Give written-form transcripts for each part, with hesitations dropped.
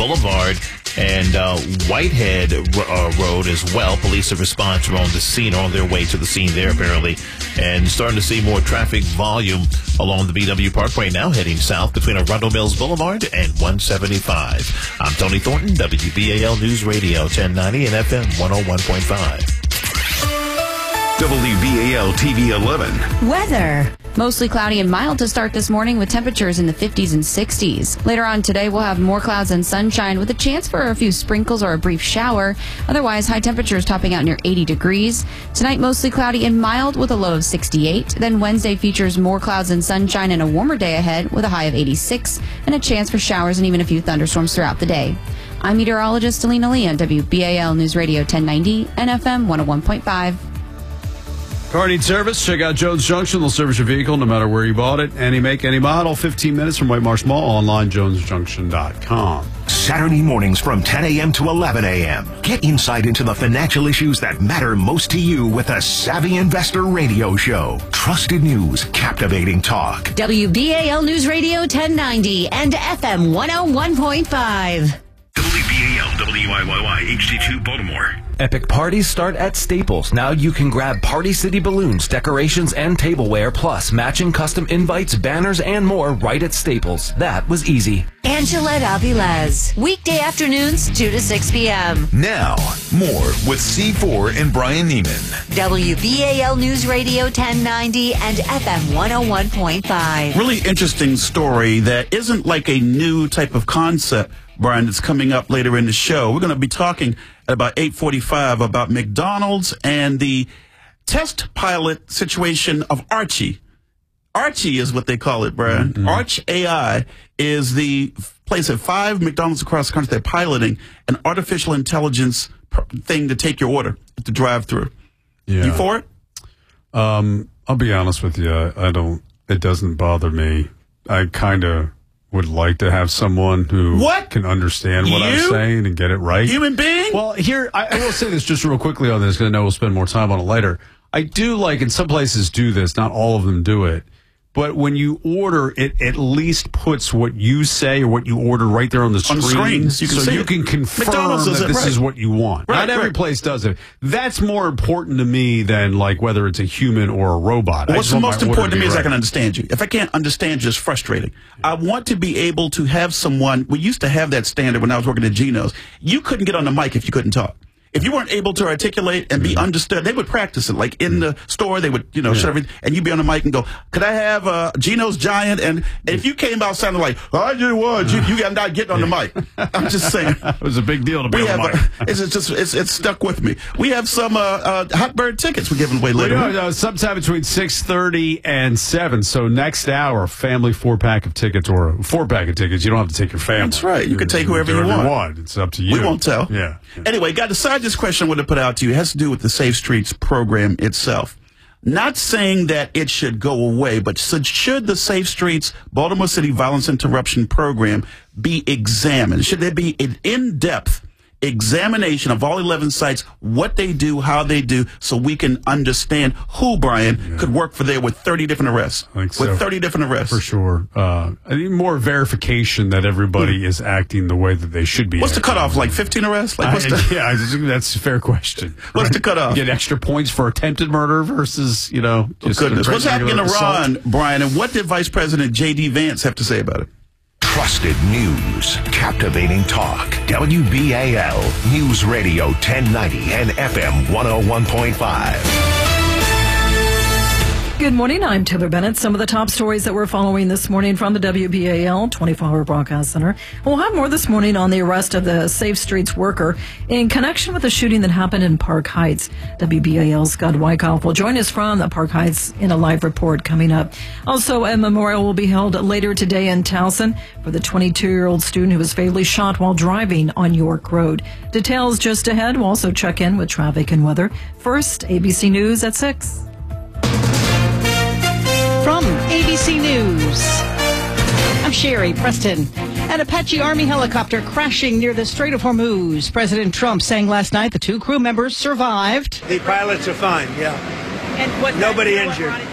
Boulevard and Whitehead Road as well. Police have responded on the scene, on their way to the scene there apparently, and starting to see more traffic volume along the BW Parkway now, heading south between Arundel Mills Boulevard and 175. I'm Tony Thornton, WBAL News Radio 1090 and FM 101.5. WBAL TV 11. Weather. Mostly cloudy and mild to start this morning with temperatures in the 50s and 60s. Later on today, we'll have more clouds and sunshine with a chance for a few sprinkles or a brief shower. Otherwise, high temperatures topping out near 80 degrees. Tonight, mostly cloudy and mild with a low of 68. Then Wednesday features more clouds and sunshine and a warmer day ahead with a high of 86 and a chance for showers and even a few thunderstorms throughout the day. I'm meteorologist Alina Lee on WBAL News Radio 1090 and FM 101.5. Car need service? Check out Jones Junction. They'll service your vehicle no matter where you bought it. Any make, any model. 15 minutes from White Marsh Mall. Online, jonesjunction.com. Saturday mornings from 10 a.m. to 11 a.m. Get insight into the financial issues that matter most to you with a Savvy Investor radio show. Trusted news, captivating talk. WBAL News Radio 1090 and FM 101.5. WBAL WIYY HD2 Baltimore. Epic parties start at Staples. Now you can grab Party City balloons, decorations, and tableware, plus matching custom invites, banners, and more right at Staples. That was easy. Angelette Avilés. Weekday afternoons, 2 to 6 p.m. Now, more with C4 and Brian Neiman. WBAL News Radio 1090 and FM 101.5. Really interesting story that isn't like a new type of concept, Brian, that's coming up later in the show. We're going to be talking at about 8:45 about McDonald's and the test pilot situation of Archie. Archie is what they call it, Brian. Mm-hmm. Arch AI is the place at 5 McDonald's across the country. They're piloting an artificial intelligence thing to take your order at the drive-through. Yeah. You for it? I'll be honest with you. It doesn't bother me. I kind of would like to have someone who can understand what I'm saying and get it right. Human being? Well, here, I will say this just real quickly on this, because I know we'll spend more time on it later. I do like, and some places do this, not all of them do it, but when you order, it at least puts what you say or what you order right there on the screen. On the screens. You can confirm that this is what you want. Not every place does it. That's more important to me than like whether it's a human or a robot. What's the most important to me is I can understand you. If I can't understand you, it's frustrating. I want to be able to have someone. We used to have that standard when I was working at Geno's. You couldn't get on the mic if you couldn't talk. If you weren't able to articulate and be understood, they would practice it. Like in the store, they would, shut everything, and you'd be on the mic and go, "Could I have Geno's Giant?" And if you came out sounding like, "I just was," you got not getting on the mic. I'm just saying, it was a big deal to be on the mic. It's stuck with me. We have some hot bird tickets we're giving away later. Sometime between 6:30 and 7. So next hour, family 4-pack of tickets or a 4-pack of tickets. You don't have to take your family. That's right. You can take whoever you want. It's up to you. We won't tell. Yeah. Anyway, got decided. This question I want to put out to you has to do with the Safe Streets program itself. Not saying that it should go away, but should the Safe Streets Baltimore City Violence Interruption Program be examined? Should there be an in-depth examination of all 11 sites, what they do, how they do, so we can understand who, Brian, could work for there with 30 different arrests? I think so. With 30 different arrests. For sure. I think more verification that everybody is acting the way that they should be. What's the cutoff? Like 15 arrests? Like what's yeah, I think that's a fair question. What's the cutoff? You get extra points for attempted murder versus, just goodness. What's happening in Iran, Brian, and what did Vice President J.D. Vance have to say about it? Trusted news, captivating talk. WBAL News Radio 1090 and FM 101.5. Good morning. I'm Taylor Bennett. Some of the top stories that we're following this morning from the WBAL 24-hour broadcast center. We'll have more this morning on the arrest of the Safe Streets worker in connection with the shooting that happened in Park Heights. WBAL's Scott Wyckoff will join us from the Park Heights in a live report coming up. Also, a memorial will be held later today in Towson for the 22-year-old student who was fatally shot while driving on York Road. Details just ahead. We'll also check in with traffic and weather. First, ABC News at 6. From ABC News, I'm Sherry Preston. An Apache Army helicopter crashing near the Strait of Hormuz. President Trump saying last night the 2 crew members survived. The pilots are fine, yeah. And nobody injured. Brought it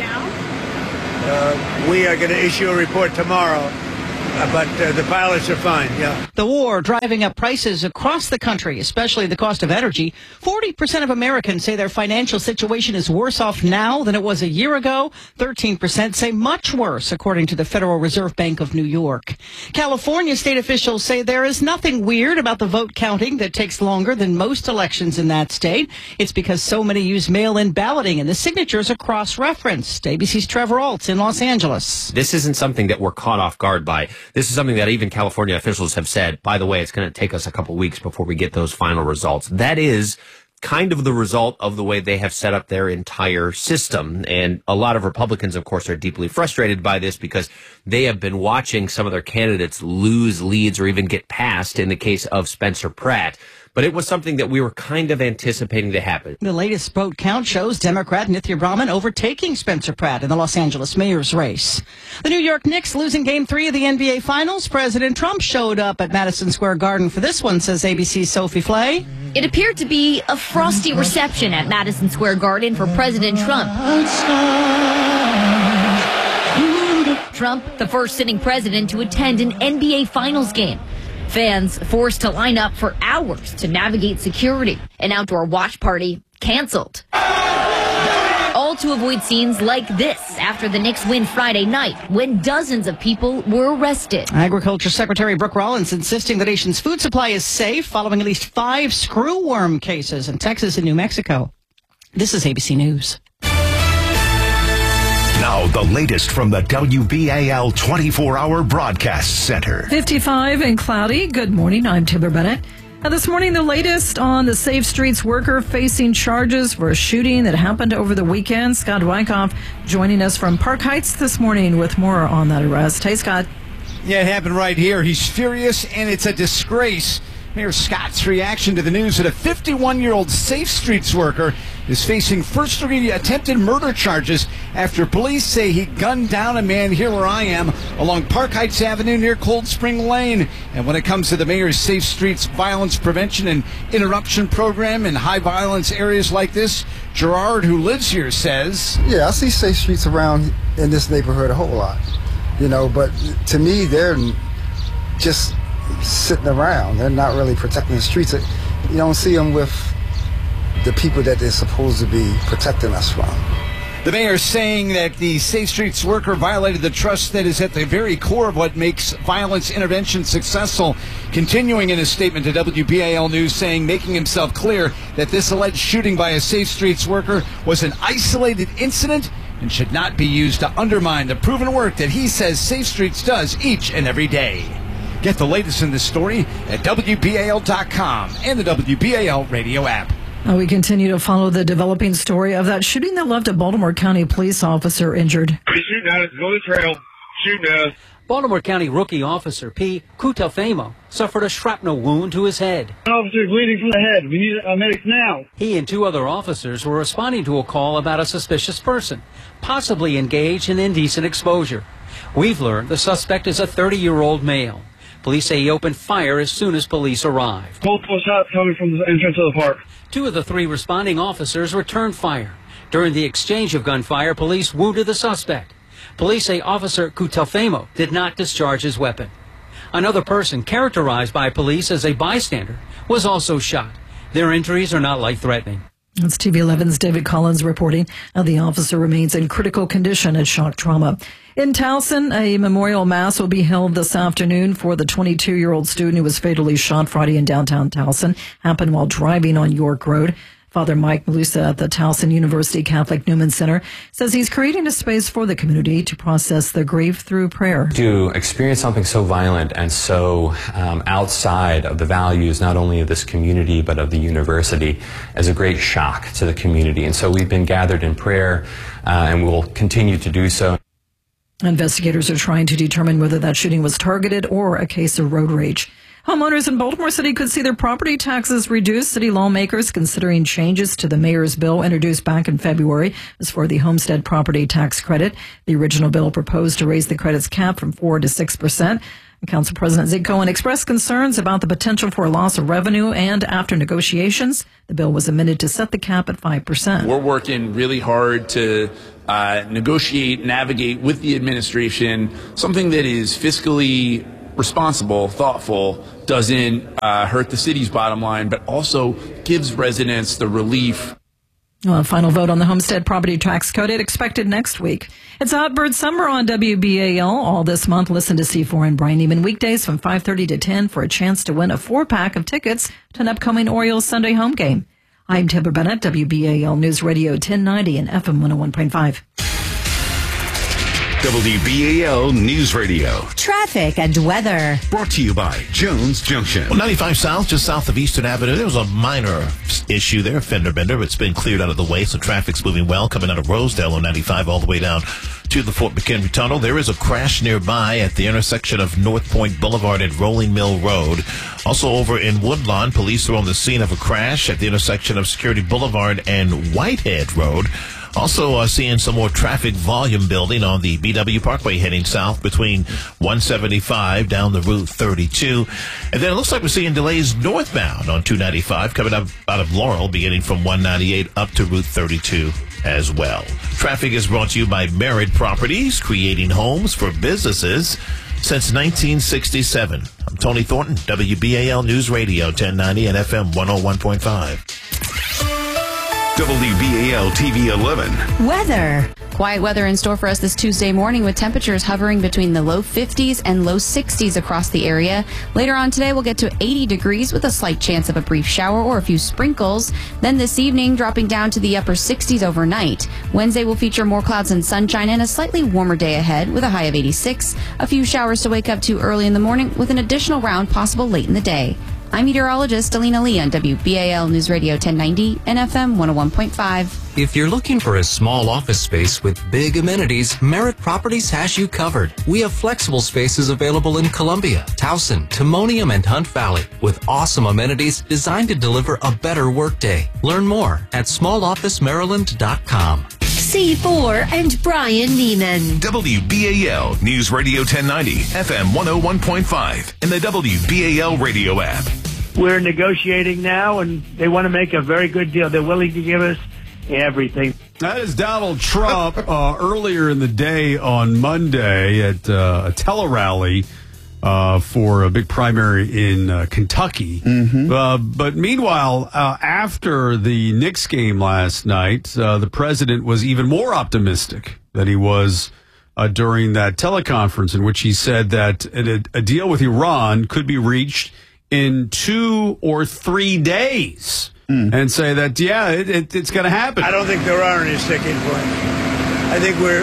down? We are going to issue a report tomorrow, but the pilots are fine, yeah. The war driving up prices across the country, especially the cost of energy. 40% of Americans say their financial situation is worse off now than it was a year ago. 13% say much worse, according to the Federal Reserve Bank of New York. California state officials say there is nothing weird about the vote counting that takes longer than most elections in that state. It's because so many use mail-in balloting and the signatures are cross-referenced. ABC's Trevor Altz in Los Angeles. This isn't something that we're caught off guard by. This is something that even California officials have said, by the way, it's going to take us a couple weeks before we get those final results. That is kind of the result of the way they have set up their entire system. And a lot of Republicans, of course, are deeply frustrated by this because they have been watching some of their candidates lose leads or even get passed in the case of Spencer Pratt. But it was something that we were kind of anticipating to happen. The latest vote count shows Democrat Nithya Brahman overtaking Spencer Pratt in the Los Angeles mayor's race. The New York Knicks losing Game 3 of the NBA Finals. President Trump showed up at Madison Square Garden for this one, says ABC's Sophie Flay. It appeared to be a frosty reception at Madison Square Garden for President Trump. Trump, the first sitting president to attend an NBA Finals game. Fans forced to line up for hours to navigate security. An outdoor watch party canceled. All to avoid scenes like this after the Knicks win Friday night when dozens of people were arrested. Agriculture Secretary Brooke Rollins insisting the nation's food supply is safe following at least 5 screwworm cases in Texas and New Mexico. This is ABC News. Now, the latest from the WBAL 24-hour broadcast center. 55 and cloudy. Good morning. I'm Timber Bennett. Now, this morning, the latest on the Safe Streets worker facing charges for a shooting that happened over the weekend. Scott Wyckoff joining us from Park Heights this morning with more on that arrest. Hey, Scott. Yeah, it happened right here. He's furious, and it's a disgrace. Mayor Scott's reaction to the news that a 51-year-old Safe Streets worker is facing first-degree attempted murder charges after police say he gunned down a man here where I am along Park Heights Avenue near Cold Spring Lane. And when it comes to the mayor's Safe Streets violence prevention and interruption program in high-violence areas like this, Gerard, who lives here, says... Yeah, I see Safe Streets around in this neighborhood a whole lot, but to me, they're just sitting around. They're not really protecting the streets. You don't see them with the people that they're supposed to be protecting us from. The mayor is saying that the Safe Streets worker violated the trust that is at the very core of what makes violence intervention successful. Continuing in his statement to WBAL News, making himself clear that this alleged shooting by a Safe Streets worker was an isolated incident and should not be used to undermine the proven work that he says Safe Streets does each and every day. Get the latest in this story at WBAL.com and the WBAL radio app. We continue to follow the developing story of that shooting that left a Baltimore County police officer injured. He's shooting at us. Go the trail. Shooting at us. Baltimore County rookie officer P. Cutelfamo suffered a shrapnel wound to his head. An officer is bleeding from the head. We need a medic now. He and 2 other officers were responding to a call about a suspicious person, possibly engaged in indecent exposure. We've learned the suspect is a 30-year-old male. Police say he opened fire as soon as police arrived. Multiple shots coming from the entrance of the park. 2 of the 3 responding officers returned fire. During the exchange of gunfire, police wounded the suspect. Police say Officer Cutelfamo did not discharge his weapon. Another person, characterized by police as a bystander, was also shot. Their injuries are not life-threatening. It's TV 11's David Collins reporting. The officer remains in critical condition at shock trauma. In Towson, a memorial mass will be held this afternoon for the 22-year-old student who was fatally shot Friday in downtown Towson. Happened while driving on York Road. Father Mike Malusa at the Towson University Catholic Newman Center says he's creating a space for the community to process the grief through prayer. To experience something so violent and so outside of the values not only of this community but of the university is a great shock to the community. And so we've been gathered in prayer and we'll continue to do so. Investigators are trying to determine whether that shooting was targeted or a case of road rage. Homeowners in Baltimore City could see their property taxes reduced. City lawmakers considering changes to the mayor's bill introduced back in February as for the homestead property tax credit. The original bill proposed to raise the credit's cap from 4% to 6%. Council President Zig Cohen expressed concerns about the potential for a loss of revenue, and after negotiations, the bill was amended to set the cap at 5%. We're working really hard to negotiate, navigate with the administration something that is fiscally responsible, thoughtful, doesn't hurt the city's bottom line, but also gives residents the relief. Well, final vote on the homestead property tax code expected next week. It's Outbird Summer on WBAL all this month. Listen to C4 and Brian Neiman weekdays from 5:30 to 10 for a chance to win a 4-pack of tickets to an upcoming Orioles Sunday home game. I'm Timber Bennett, WBAL News Radio 1090 and FM 101.5. WBAL News Radio. Traffic and weather. Brought to you by Jones Junction. Well, 95 South, just south of Eastern Avenue. There was a minor issue there, fender bender. It's been cleared out of the way, so traffic's moving well coming out of Rosedale on 95 all the way down to the Fort McHenry Tunnel. There is a crash nearby at the intersection of North Point Boulevard and Rolling Mill Road. Also over in Woodlawn, police are on the scene of a crash at the intersection of Security Boulevard and Whitehead Road. Also seeing some more traffic volume building on the BW Parkway heading south between 175 down the Route 32. And then it looks like we're seeing delays northbound on 295 coming up out of Laurel, beginning from 198 up to Route 32 as well. Traffic is brought to you by Merritt Properties, creating homes for businesses since 1967. I'm Tony Thornton, WBAL News Radio 1090 and FM 101.5. WBAL TV 11. Weather. Quiet weather in store for us this Tuesday morning with temperatures hovering between the low 50s and low 60s across the area. Later on today, we'll get to 80 degrees with a slight chance of a brief shower or a few sprinkles. Then this evening, dropping down to the upper 60s overnight. Wednesday will feature more clouds and sunshine and a slightly warmer day ahead with a high of 86. A few showers to wake up to early in the morning with an additional round possible late in the day. I'm meteorologist Alina Lee on WBAL News Radio 1090 and FM 101.5. If you're looking for a small office space with big amenities, Merritt Properties has you covered. We have flexible spaces available in Columbia, Towson, Timonium, and Hunt Valley with awesome amenities designed to deliver a better workday. Learn more at smallofficemaryland.com. C4 and Brian Neiman. WBAL News Radio 1090, FM 101.5, and the WBAL radio app. We're negotiating now, and they want to make a very good deal. They're willing to give us everything. That is Donald Trump earlier in the day on Monday at a tele-rally for a big primary in Kentucky. But meanwhile, after the Knicks game last night, the president was even more optimistic than he was during that teleconference in which he said that a deal with Iran could be reached in 2 or 3 days and say that, yeah, it's going to happen. I don't think there are any sticking points. I think we're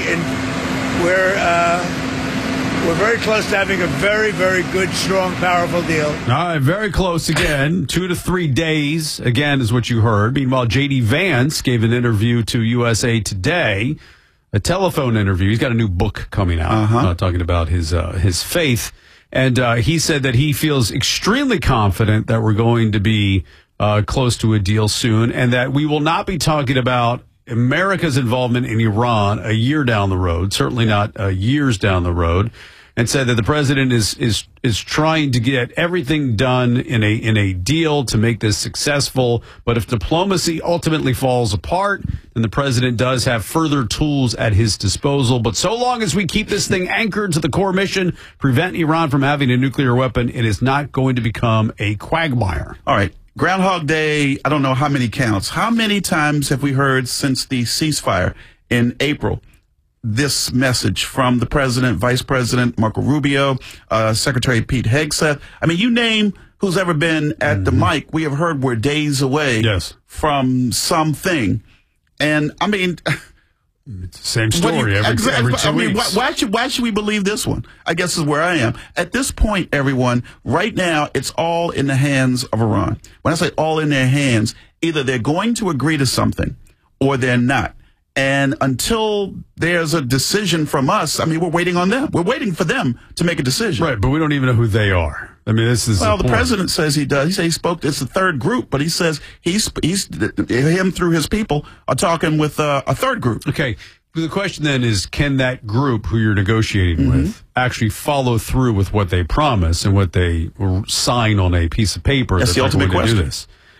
very close to having a very, very good, strong, powerful deal. All right, very close again. 2 to 3 days, again, is what you heard. Meanwhile, J.D. Vance gave an interview to USA Today, a telephone interview. He's got a new book coming out talking about his faith. And he said that he feels extremely confident that we're going to be close to a deal soon and that we will not be talking about America's involvement in Iran a year down the road, certainly not years down the road, and said that the president is trying to get everything done in a deal to make this successful. But if diplomacy ultimately falls apart, then the president does have further tools at his disposal. But so long as we keep this thing anchored to the core mission, prevent Iran from having a nuclear weapon, it is not going to become a quagmire. All right. Groundhog Day, I don't know how many counts. How many times have we heard since the ceasefire in April this message from the president, Vice President Marco Rubio, Secretary Pete Hegseth? I mean, you name who's ever been at the mic, we have heard we're days away from something. And, I mean... It's the same story every 2 weeks. Why should we believe this one? I guess is where I am. At this point, everyone, right now, it's all in the hands of Iran. When I say all in their hands, either they're going to agree to something or they're not. And until there's a decision from us, I mean, we're waiting on them. We're waiting for them to make a decision. Right, but we don't even know who they are. I mean, this is the president says he does. He says he spoke. It's the third group, but he says him through his people are talking with a third group. Okay. The question then is, can that group who you're negotiating with actually follow through with what they promise and what they sign on a piece of paper? That's the ultimate question. Do this?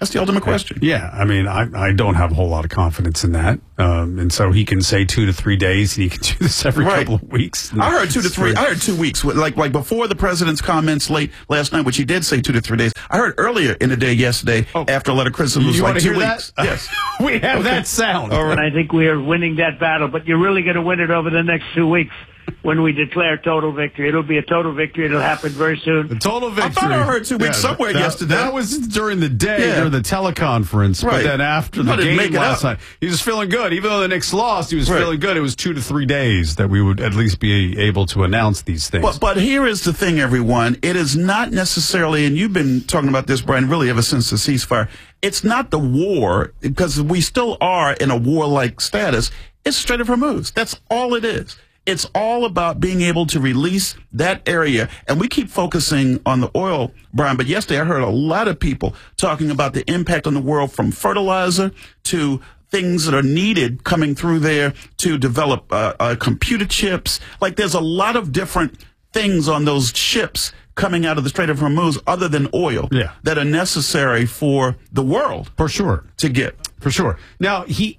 That's the ultimate question. Yeah, I mean, I don't have a whole lot of confidence in that. And so he can say 2 to 3 days, and he can do this every couple of weeks. I heard 2 to 3. I heard 2 weeks. Like before the president's comments late last night, which he did say 2 to 3 days. I heard earlier in the day yesterday after a letter of criticism was like 2 weeks. Yes. We have that sound. And I think we are winning that battle, but you're really going to win it over the next 2 weeks. When we declare total victory, it'll be a total victory. It'll happen very soon. The total victory. I thought I heard 2 weeks somewhere yesterday. That was during the day, during the teleconference. But then after the game last night, he was feeling good. Even though the Knicks lost, he was feeling good. It was 2 to 3 days that we would at least be able to announce these things. But here is the thing, everyone. It is not necessarily, and you've been talking about this, Brian, really ever since the ceasefire. It's not the war, because we still are in a warlike status. It's Strait of Hormuz. That's all it is. It's all about being able to release that area. And we keep focusing on the oil, Brian, but yesterday I heard a lot of people talking about the impact on the world, from fertilizer to things that are needed coming through there to develop computer chips. Like, there's a lot of different things on those ships coming out of the Strait of Hormuz other than oil that are necessary for the world. For sure. To get. For sure. Now, he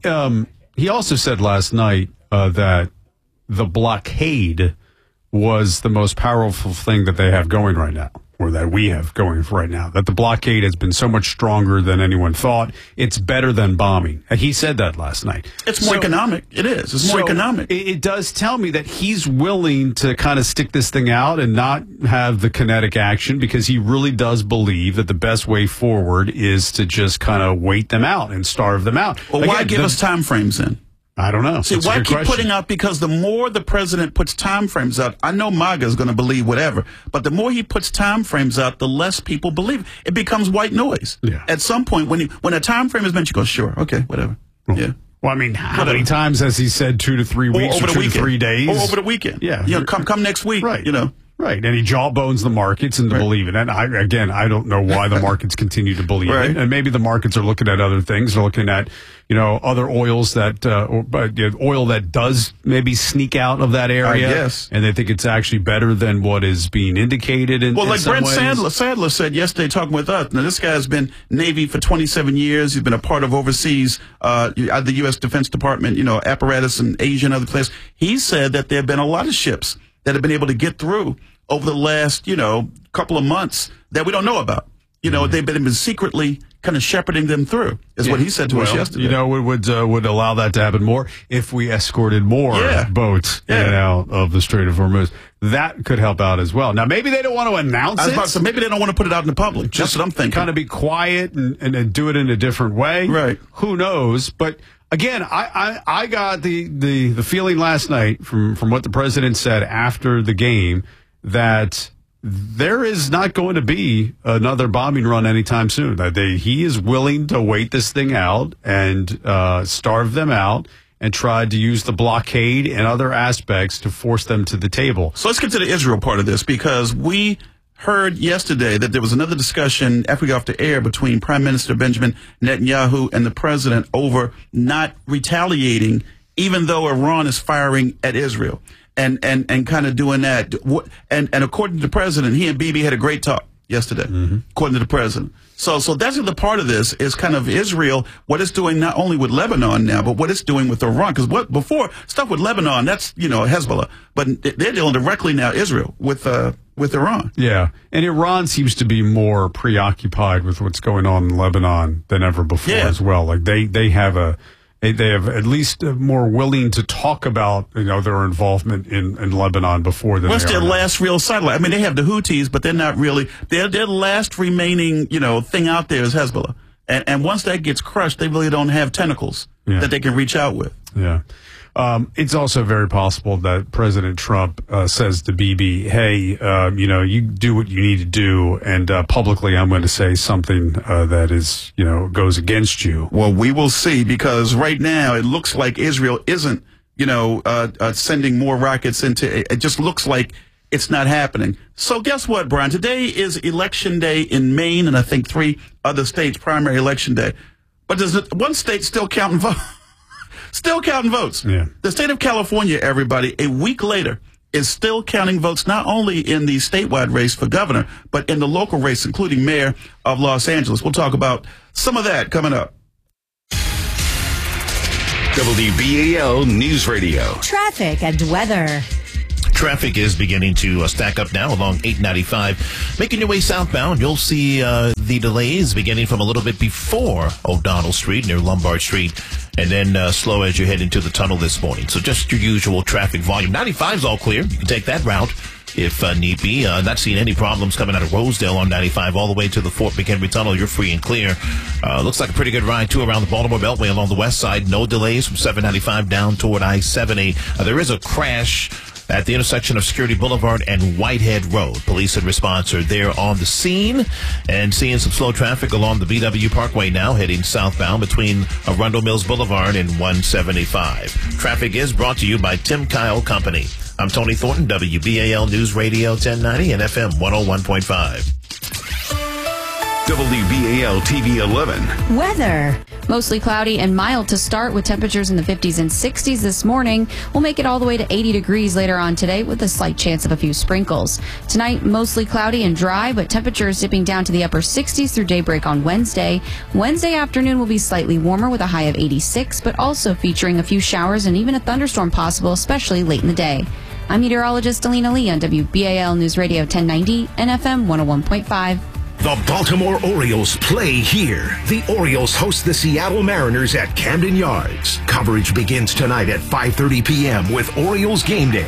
also said last night that the blockade was the most powerful thing that they have going right now, or that we have going right now, that the blockade has been so much stronger than anyone thought. It's better than bombing. And he said that last night. It's more economic. It is. It's more economic. It does tell me that he's willing to kind of stick this thing out and not have the kinetic action, because he really does believe that the best way forward is to just kind of wait them out and starve them out. Well, why give us time frames then? I don't know. See, why keep putting out? Because the more the president puts time frames out, I know MAGA is going to believe whatever, but the more he puts time frames out, the less people believe. It becomes white noise. Yeah. At some point, when a time frame is meant, you go, sure, okay, whatever. Yeah. Well, I mean, how many times has he said 2 to 3 weeks or 2 to 3 days? Or over the weekend. Yeah. You know, come next week. Right. You know. Right, and he jawbones the markets into believing it. I don't know why the markets continue to believe it. And maybe the markets are looking at other things. They're looking at, other oils that, oil that does maybe sneak out of that area. Yes. And they think it's actually better than what is being indicated in like some Brent ways. Sadler said yesterday, talking with us. Now, this guy's been Navy for 27 years. He's been a part of overseas, the U.S. Defense Department, apparatus in Asia and other places. He said that there have been a lot of ships that have been able to get through over the last, couple of months that we don't know about. They've been secretly kind of shepherding them through, is what he said to us yesterday. Would allow that to happen more if we escorted more boats in and out of the Strait of Hormuz. That could help out as well. Now, maybe they don't want to announce it. So maybe they don't want to put it out in the public. Just what I'm thinking. Kind of be quiet and do it in a different way. Right. Who knows? But again, I got the feeling last night from what the president said after the game that there is not going to be another bombing run anytime soon. He is willing to wait this thing out and starve them out and try to use the blockade and other aspects to force them to the table. So let's get to the Israel part of this, because we heard yesterday that there was another discussion after we got off the air between Prime Minister Benjamin Netanyahu and the president over not retaliating, even though Iran is firing at Israel. And kind of doing that. And according to the president, he and Bibi had a great talk yesterday, according to the president. So that's the part of this is kind of Israel, what it's doing not only with Lebanon now, but what it's doing with Iran. Because before, stuff with Lebanon, that's, Hezbollah. But they're dealing directly now, Israel, with Iran. Yeah. And Iran seems to be more preoccupied with what's going on in Lebanon than ever before as well. Like they have at least more willing to talk about their involvement in Lebanon before than what's their last real satellite? I mean, they have the Houthis, but they're not really. Their last remaining thing out there is Hezbollah, and once that gets crushed, they really don't have tentacles that they can reach out with. Yeah. It's also very possible that President Trump says to Bibi, hey, you do what you need to do, and publicly I'm going to say something that is, goes against you. Well, we will see, because right now it looks like Israel isn't, sending more rockets into it. It just looks like it's not happening. So guess what, Brian? Today is election day in Maine, and I think 3 other states, primary election day. But there's one state still counting votes. Still counting votes. Yeah. The state of California, everybody, a week later, is still counting votes not only in the statewide race for governor, but in the local race, including mayor of Los Angeles. We'll talk about some of that coming up. WBAL News Radio. Traffic and weather. Traffic is beginning to stack up now along 895. Making your way southbound, you'll see the delays beginning from a little bit before O'Donnell Street near Lombard Street, and then slow as you head into the tunnel this morning. So just your usual traffic volume. 95 is all clear. You can take that route if need be. Not seeing any problems coming out of Rosedale on 95 all the way to the Fort McHenry Tunnel. You're free and clear. Looks like a pretty good ride, too, around the Baltimore Beltway along the west side. No delays from 795 down toward I-70. There is a crash at the intersection of Security Boulevard and Whitehead Road. Police and response are there on the scene and seeing some slow traffic along the BW Parkway now, heading southbound between Arundel Mills Boulevard and 175. Traffic is brought to you by Tim Kyle Company. I'm Tony Thornton, WBAL News Radio 1090 and FM 101.5. WBAL TV 11. Weather. Mostly cloudy and mild to start with temperatures in the 50s and 60s this morning. We'll make it all the way to 80 degrees later on today with a slight chance of a few sprinkles. Tonight, mostly cloudy and dry, but temperatures dipping down to the upper 60s through daybreak on Wednesday. Wednesday afternoon will be slightly warmer with a high of 86, but also featuring a few showers and even a thunderstorm possible, especially late in the day. I'm meteorologist Alina Lee on WBAL News Radio 1090 and FM 101.5. The Baltimore Orioles play here. The Orioles host the Seattle Mariners at Camden Yards. Coverage begins tonight at 5:30 p.m. with Orioles Game Day.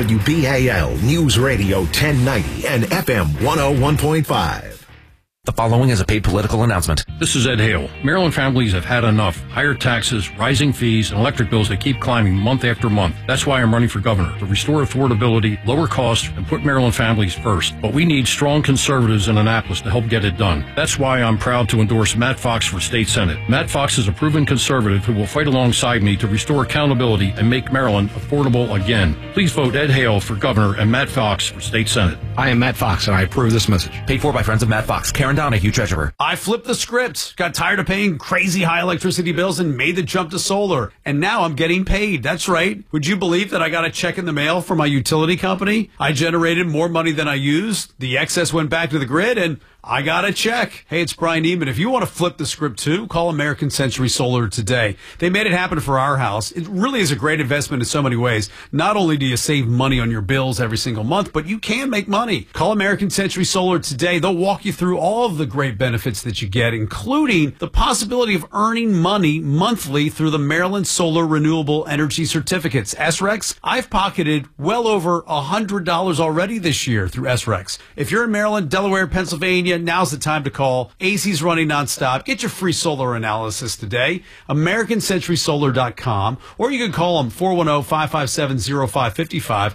WBAL News Radio 1090 and FM 101.5. The following is a paid political announcement. This is Ed Hale. Maryland families have had enough. Higher taxes, rising fees, and electric bills that keep climbing month after month. That's why I'm running for governor, to restore affordability, lower costs, and put Maryland families first. But we need strong conservatives in Annapolis to help get it done. That's why I'm proud to endorse Matt Fox for state senate. Matt Fox is a proven conservative who will fight alongside me to restore accountability and make Maryland affordable again. Please vote Ed Hale for governor and Matt Fox for state senate. I am Matt Fox, and I approve this message. Paid for by friends of Matt Fox. Karen Donahue, treasurer. I flipped the script, got tired of paying crazy high electricity bills and made the jump to solar. And now I'm getting paid. That's right. Would you believe that I got a check in the mail from my utility company? I generated more money than I used. The excess went back to the grid and I got a check. Hey, it's Brian Neiman. If you want to flip the script too, call American Century Solar today. They made it happen for our house. It really is a great investment in so many ways. Not only do you save money on your bills every single month, but you can make money. Call American Century Solar today. They'll walk you through all of the great benefits that you get, including the possibility of earning money monthly through the Maryland Solar Renewable Energy Certificates. SRECs, I've pocketed well over $100 already this year through SRECs. If you're in Maryland, Delaware, Pennsylvania, now's the time to call. AC's running nonstop. Get your free solar analysis today. AmericanCenturySolar.com, or you can call them 410-557-0555.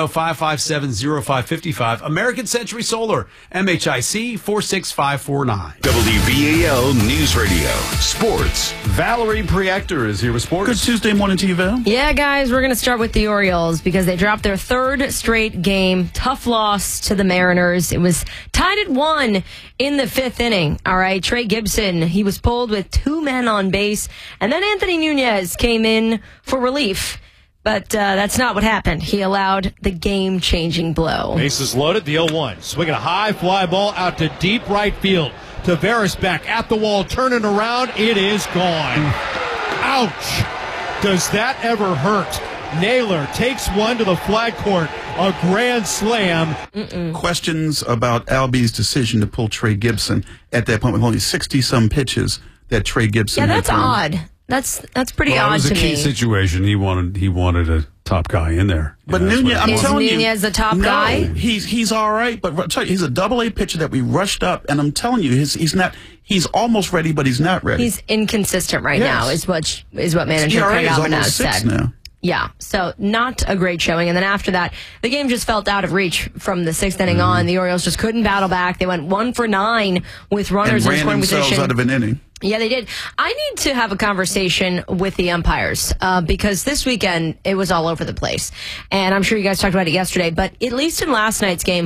410-557-0555. American Century Solar, MHIC 46549. WBAL News Radio Sports. Valerie Priector is here with sports. Good Tuesday morning to you, Val. Yeah, guys, we're going to start with the Orioles because they dropped their third straight game. Tough loss to the Mariners. It was tied at 1 in the fifth inning. All right, Trey Gibson, he was pulled with 2 men on base, and then Anthony Nunez came in for relief. But that's not what happened. He allowed the game-changing blow. Bases loaded, the 0-1. Swinging a high fly ball out to deep right field. Tavares back at the wall, turning around. It is gone. Ouch. Does that ever hurt? Naylor takes one to the flag court. A grand slam. Questions about Albie's decision to pull Trey Gibson at that point with only 60-some pitches that Trey Gibson Yeah, had that's thrown. odd. That's pretty odd to me. It was a key situation. He wanted a top guy in there. But Nunez, I'm telling you, Nunez the top guy? He's all right. But I'll tell you, he's a double-A pitcher that we rushed up, and I'm telling you, he's not. He's almost ready, but he's not ready. He's inconsistent right now, is what manager ERA Craig is Albanaz almost 6 said. now. Yeah, so not a great showing. And then after that, the game just felt out of reach from the 6th inning on. The Orioles just couldn't battle back. They went 1 for 9 with runners in scoring position. And ran themselves out of an inning. Yeah, they did. I need to have a conversation with the umpires because this weekend it was all over the place. And I'm sure you guys talked about it yesterday, but at least in last night's game,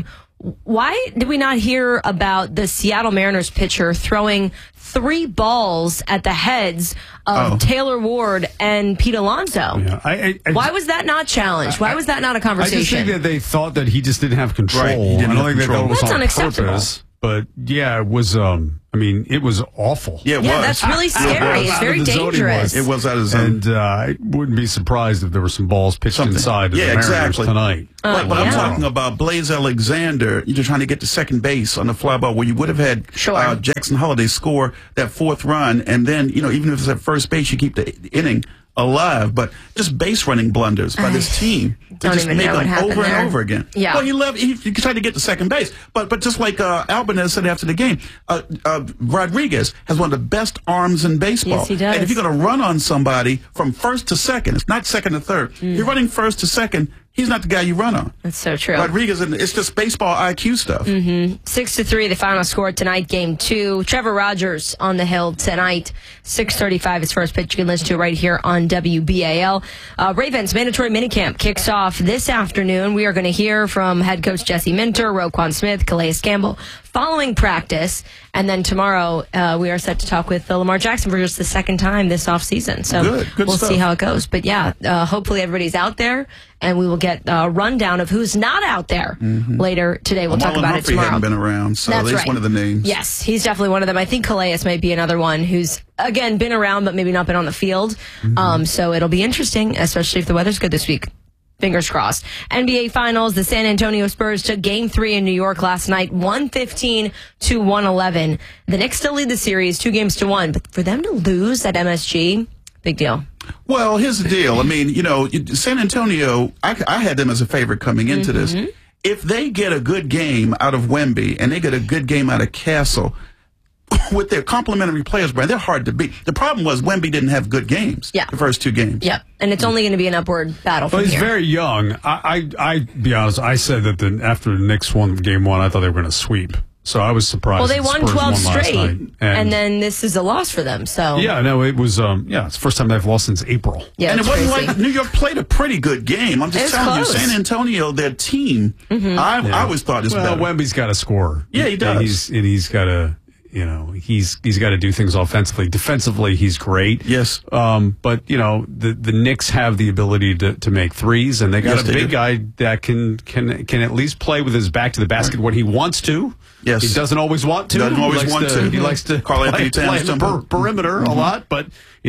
Why did we not hear about the Seattle Mariners pitcher throwing 3 balls at the heads of Taylor Ward and Pete Alonso? Yeah, Why was that not challenged? Why was that not a I just conversation? think that they thought that he just didn't have control. Right, he didn't I don't have think control. that was That's on unacceptable. purpose. But yeah, it was. It was awful. Yeah, it was. That's really scary. It's very Out of the zone he dangerous. It was out of zone. And I wouldn't be surprised if there were some balls pitched inside of the Mariners tonight. But I'm talking about Blaze Alexander. You're trying to get to second base on the fly ball where you would have had Jackson Holiday score that 4th run, and then even if it's at first base, you keep the inning alive. But just base running blunders by this team. They Don't just even make know what them happened over there. and over again. Yeah. Well, he tried to get to second base, but just like Albanez said after the game, Rodriguez has one of the best arms in baseball. Yes, he does. And if you're going to run on somebody from first to second, it's not second to third. You're running first to second. He's not the guy you run on. That's so true. Rodriguez, and it's just baseball IQ stuff. 6-3, the final score tonight, Game 2. Trevor Rogers on the hill tonight. 6:35, his first pitch. You can listen to right here on WBAL. Ravens mandatory minicamp kicks off this afternoon. We are going to hear from head coach Jesse Minter, Roquan Smith, Calais Campbell following practice. And then tomorrow, we are set to talk with Lamar Jackson for just the second time this offseason. So Good we'll stuff. see how it goes. But yeah, hopefully everybody's out there, and we will get a rundown of who's not out there later today. We'll talk Marlon about it Humphrey tomorrow. hadn't been around, so That's he's right. one of the names. Yes, he's definitely one of them. I think Calais might be another one who's, again, been around but maybe not been on the field. So it'll be interesting, especially if the weather's good this week. Fingers crossed. NBA Finals, the San Antonio Spurs took Game 3 in New York last night, 115-111. The Knicks still lead the series 2-1, but for them to lose at MSG, big deal. Well, here's the deal. I mean, San Antonio, I had them as a favorite coming into this. If they get a good game out of Wemby and they get a good game out of Castle, with their complementary players, Brian, they're hard to beat. The problem was Wemby didn't have good games. Yeah. The first 2 games. Yep, and it's only going to be an upward battle from But he's here. very young. I be honest, I said that after the Knicks won Game 1, I thought they were going to sweep. So I was surprised. Well, they the won Spurs 12 last straight, night. and then this is a loss for them. So Yeah, no, it was, it's the first time they've lost since April. Yeah, and it it's wasn't crazy. like New York played a pretty good game. I'm It just was telling close. you, San Antonio, their team, I always thought is Well, better. Wemby's got to score. Yeah, he does. And he's got to, he's got to do things offensively. Defensively, he's great. Yes. But, the Knicks have the ability to make threes, and they got Yes, a they big do. guy that can at least play with his back to the basket when he wants to. Yes. He doesn't always want to. Doesn't always want to. He likes to Karl Anthony play Towns the jump. perimeter a lot, but,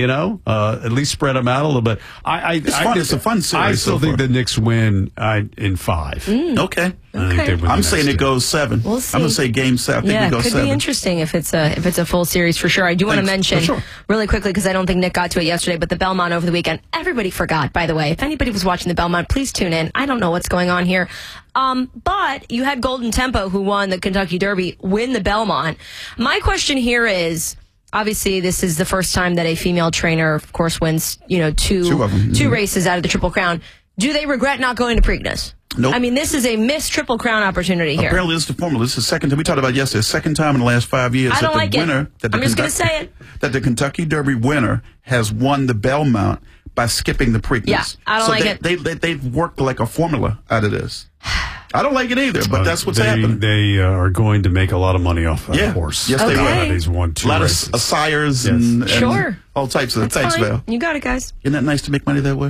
at least spread them out a little bit. It's fun. It's a fun series I still so think far. the Knicks win in 5. Okay. I think they win the I'm next saying it 2. goes 7. We'll see. I'm going to say Game 7. I think Yeah, it it goes could 7. be interesting if it's a full series for sure. I do want to Thanks. mention For sure. really quickly, because I don't think Nick got to it yesterday, but the Belmont over the weekend. Everybody forgot, by the way. If anybody was watching the Belmont, please tune in. I don't know what's going on here. But you had Golden Tempo, who won the Kentucky Derby, win the Belmont. My question here is, obviously, this is the first time that a female trainer, of course, wins, Two of them. two races out of the Triple Crown. Do they regret not going to Preakness? Nope. I mean, this is a missed Triple Crown opportunity here. Apparently, this is the formula. This is the second time we talked about yesterday. Second time in the last 5 years I don't like it. I'm just going to say it. That the Kentucky Derby winner has won the Belmont by skipping the Preakness. Yeah, I don't like it. They've worked like a formula out of this. I don't like it either, but that's what's happening. They are going to make a lot of money off that horse. Yes, they Okay. will. He's won 2 A lot races. of sires Yes. and Sure. all types of That's Thanks, fine. Val. You got it, guys. Isn't that nice to make money that way?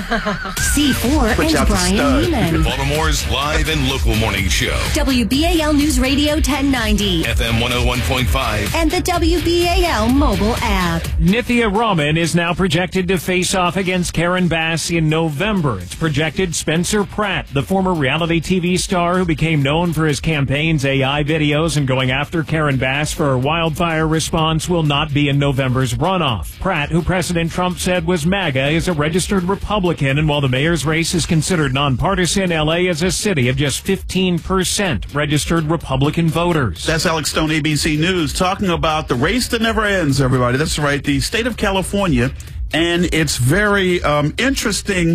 C4 Switch and out the Brian stud. Neiman. Baltimore's live and local morning show. WBAL News Radio 1090 FM 101.5. and the WBAL mobile app. Nithya Raman is now projected to face off against Karen Bass in November. It's projected Spencer Pratt, the former reality TV star who became known for his campaign's AI videos and going after Karen Bass for her wildfire response, will not be in November's runoff. Pratt, who President Trump said was MAGA, is a registered Republican, and while the mayor's race is considered nonpartisan, LA is a city of just 15% registered Republican voters. That's Alex Stone, ABC News, talking about the race that never ends, everybody. That's right, the state of California. And it's very interesting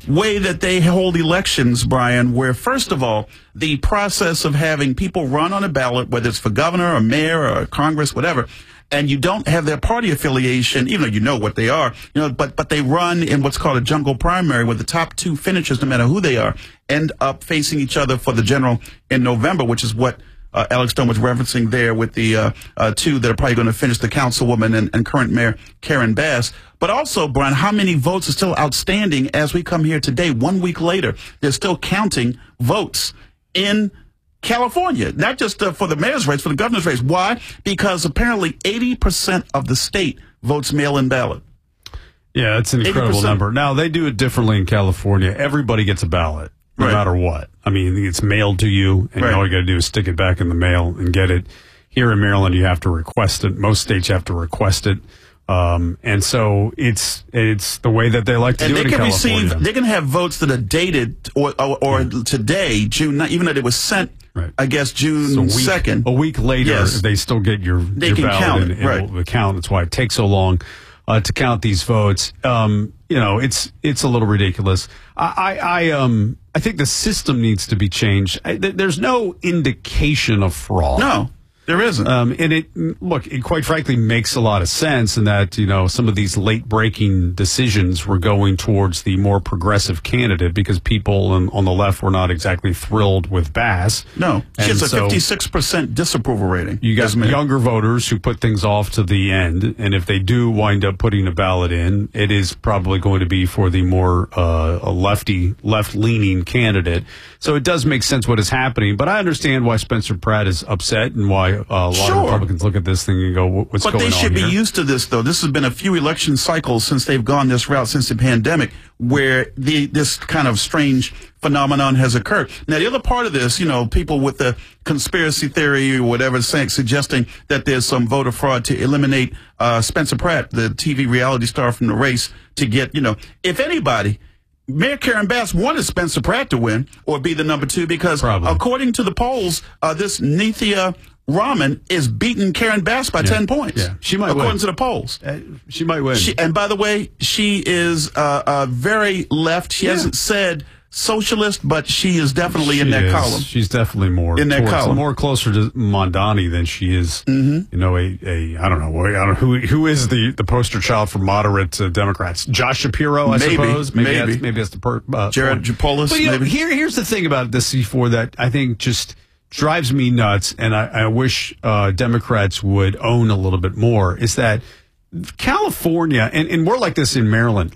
way that they hold elections, Brian, where, first of all, the process of having people run on a ballot, whether it's for governor or mayor or Congress, whatever, and you don't have their party affiliation, even though you know what they are, but they run in what's called a jungle primary, where the top two finishers, no matter who they are, end up facing each other for the general in November, which is what Alex Stone was referencing there with the two that are probably going to finish, the councilwoman and current mayor Karen Bass. But also, Brian, how many votes are still outstanding as we come here today, 1 week later? They're still counting votes in California, not just for the mayor's race, for the governor's race. Why? Because apparently 80% of the state votes mail-in ballot. Yeah, it's an incredible 80%. number. Now, they do it differently in California. Everybody gets a ballot, no matter what. I mean, it's mailed to you, and all you got to do is stick it back in the mail and get it. Here in Maryland, you have to request it. Most states you have to request it. And so it's the way that they like to do it in California. They can have votes that are dated or today, June, even though it was sent, I guess, June 2nd. A week later, they still get your ballot count and it will count. That's why it takes so long to count these votes. It's a little ridiculous. I think the system needs to be changed. There's no indication of fraud. No. There isn't. And it quite frankly makes a lot of sense in that, some of these late breaking decisions were going towards the more progressive candidate because people on the left were not exactly thrilled with Bass. No. She has a 56% disapproval rating. You got younger voters who put things off to the end. And if they do wind up putting a ballot in, it is probably going to be for the more left leaning candidate. So it does make sense what is happening. But I understand why Spencer Pratt is upset and why a lot of Republicans look at this thing and go, what's going on here? But they should be used to this, though. This has been a few election cycles since they've gone this route, since the pandemic, where this kind of strange phenomenon has occurred. Now, the other part of this, people with the conspiracy theory or whatever suggesting that there's some voter fraud to eliminate Spencer Pratt, the TV reality star from the race, to get, if anybody... Mayor Karen Bass wanted Spencer Pratt to win or be the number two because according to the polls, this Nithya Raman is beating Karen Bass by 10 points. Yeah, she might win. According to the polls. She might win. And by the way, she is very left. She hasn't said socialist, but she is definitely in that column. She's definitely more in that column, more closer to Mondani than she is. I don't know who is the poster child for moderate Democrats. Josh Shapiro, I suppose. Maybe that's the Jared Japolis. But here's the thing about this C4 that I think just drives me nuts, and I wish Democrats would own a little bit more. Is that California, and we're like this in Maryland,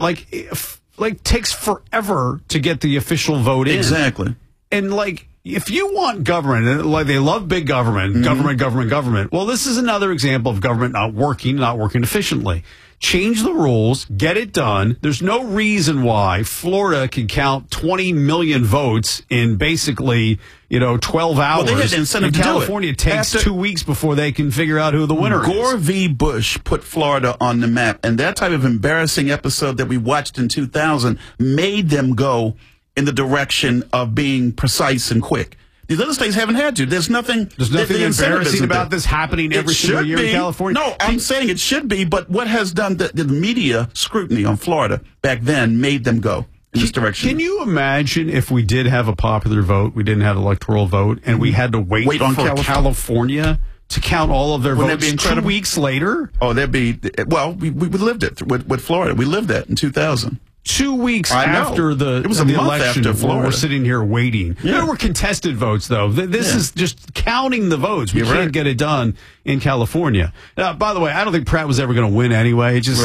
takes forever to get the official vote in. Exactly. And if you want government, they love big government, government. Well, this is another example of government not working efficiently. Change the rules, get it done. There's no reason why Florida can count 20 million votes in basically, 12 hours. Well, they had an incentive to do it. California takes 2 weeks before they can figure out who the winner is. Gore v. Bush put Florida on the map, and that type of embarrassing episode that we watched in 2000 made them go in the direction of being precise and quick. These other states haven't had to. There's nothing embarrassing about this happening every single year in California. No, I'm saying it should be, but what has done the media scrutiny on Florida back then made them go in this direction. Can you imagine if we did have a popular vote, we didn't have an electoral vote, and we had to wait on for California to count all of their votes 2 weeks later? Oh, we lived it with Florida. We lived that in 2000. 2 weeks after it was a the month election, after Florida. We're sitting here waiting. Yeah. There were contested votes, though. This is just counting the votes. We can't get it done in California. Now, by the way, I don't think Pratt was ever going to win anyway. It's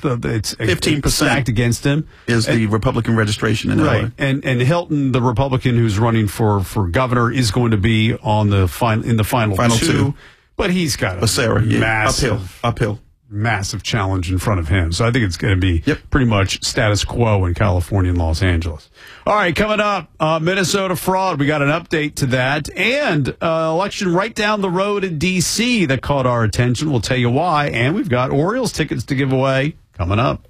15% stacked against him is the Republican registration in LA. And Hilton, the Republican who's running for governor, is going to be on the final two. But he's got a uphill. Massive challenge in front of him. So I think it's going to be pretty much status quo in California and Los Angeles. All right, coming up, Minnesota fraud. We got an update to that. And election right down the road in D.C. that caught our attention. We'll tell you why. And we've got Orioles tickets to give away coming up.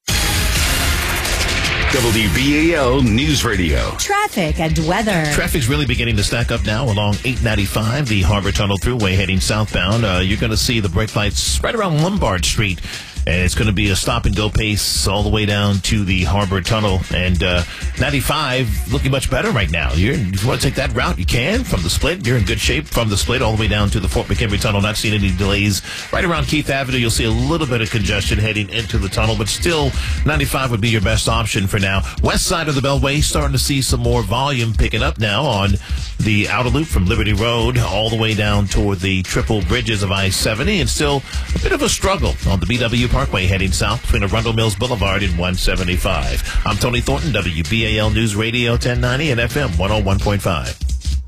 WBAL News Radio. Traffic and weather. Traffic's really beginning to stack up now along 895, the Harbor Tunnel Thruway heading southbound. You're going to see the brake lights right around Lombard Street. and it's going to be a stop-and-go pace all the way down to the Harbor Tunnel. And 95 looking much better right now. If you want to take that route, you can. From the split, you're in good shape from the split all the way down to the Fort McHenry Tunnel. Not seeing any delays. Right around Keith Avenue, you'll see a little bit of congestion heading into the tunnel, but still 95 would be your best option for now. West side of the Beltway, starting to see some more volume picking up now on the outer loop from Liberty Road all the way down toward the triple bridges of I-70, and still a bit of a struggle on the BW Parkway heading south between Arundel Mills Boulevard and 175. I'm Tony Thornton, WBAL News Radio 1090 and FM 101.5.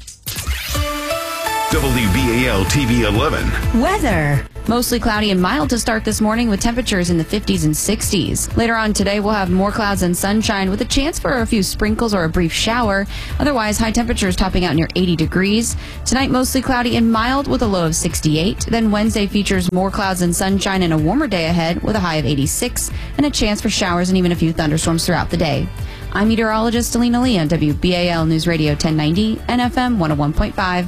WBAL TV 11. Weather. Mostly cloudy and mild to start this morning with temperatures in the 50s and 60s. Later on today, we'll have more clouds and sunshine with a chance for a few sprinkles or a brief shower. Otherwise, high temperatures topping out near 80 degrees. Tonight, mostly cloudy and mild with a low of 68. Then Wednesday features more clouds and sunshine and a warmer day ahead with a high of 86 and a chance for showers and even a few thunderstorms throughout the day. I'm meteorologist Alina Lee on WBAL News Radio 1090 and FM 101.5.